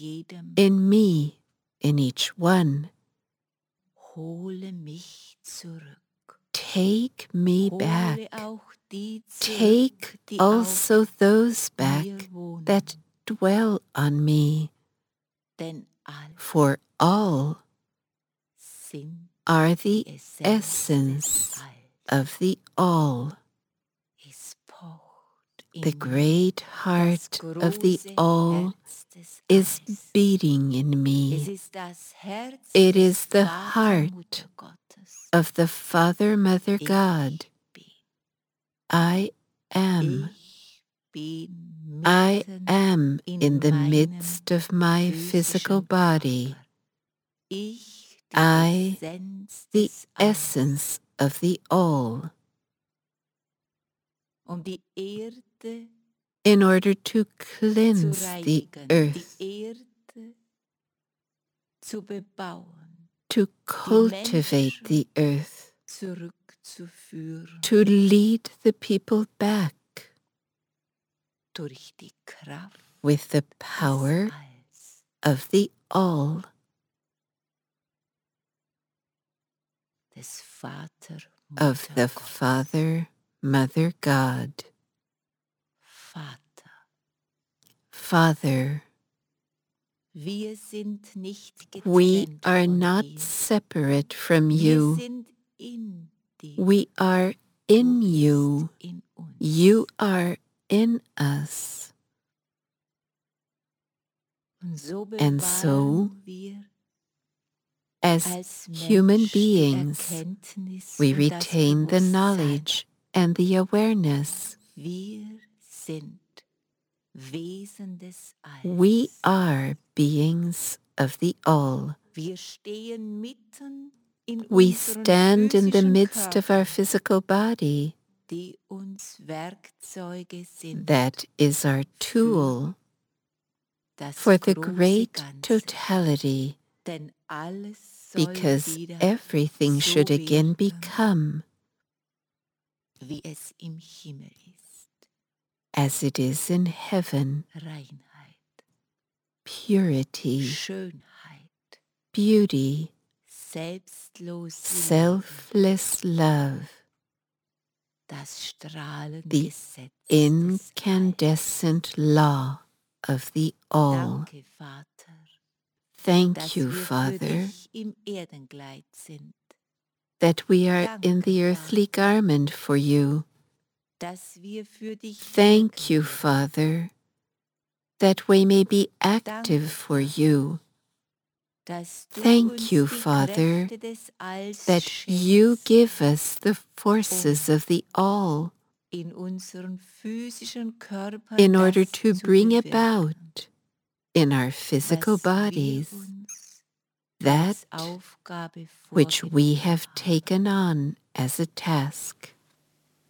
jedem. in me, in each one. Hole mich zurück. Take me Hole back. auch die zurück, Take die also auf those back mir wohnen. that dwell on me, Denn all for all sind are die the Essenz des essence Alls. of the all. Es pocht in The mir great das heart of the große all Herz des is Alls. beating in Es me. ist das Herz It des is the Vater, heart Mutter Gottes. of the Father, Mother Ich God. bin. I am. Ich bin I mitten am in the meinem midst of my physical physischen body. Körper. Ich, die I, Essenz the des Alls. essence of the all, Die Erde in order to zu cleanse the reinigen, earth, die Erde zu bebauen, to die cultivate Menschen the earth, zurückzuführen to lead the people back durch die Kraft with the des power Alls. of the all, Des Vater, of Mutter the Gottes. Father, Mother God. Vater, Father, wir sind nicht we getrennt are von not dir. separate from Wir you. sind in dir. We are in Du you. bist in uns. You are in us. Und so And so, bewahren wir as als human Mensch die beings, Erkenntnis we und das retain the Bewusstsein. knowledge and the awareness. Wir sind Wesen des Alls. We are beings of the all. Wir stehen mitten in We unseren stand in the physischen midst of our Körpern, physical body. die uns Werkzeuge sind, That is our tool das for the große great Ganze. totality, Denn alles soll because wieder everything so should again werden, become wie es im Himmel ist. as it is in heaven. Reinheit, Purity, Schönheit, beauty, selbstlos selfless love, das Strahlengesetz the des Alls. incandescent law of the all. Danke, Vater, Thank dass you, wir für Father, dich im Erdengleit sind, that we are in Danke, the earthly Vater. garment for you. dass wir für dich Thank you, wirken dürfen. Father, that we may be Danke, active for Vater, you. dass du Thank uns you, die Father, Kräfte des Alls that you schenkst, give us the forces of the all in unseren physischen Körpern in order das to zu bring bewirken, about in our physical was wir bodies uns that als Aufgabe which we vorgenommen have haben. taken on as a task.